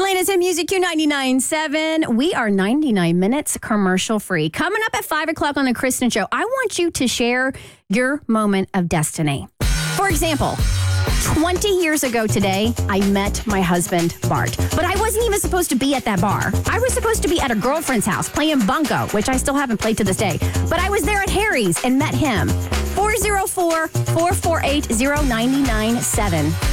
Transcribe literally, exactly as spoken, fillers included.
playing us in Music Q ninety-nine point seven. We are ninety-nine minutes commercial free. Coming up at five o'clock on the Kristen Show, I want you to share your moment of destiny. For example, twenty years ago today, I met my husband, Bart. But I wasn't even supposed to be at that bar. I was supposed to be at a girlfriend's house playing bunco, which I still haven't played to this day. But I was there at Harry's and met him. four oh four, four four eight, oh nine nine seven.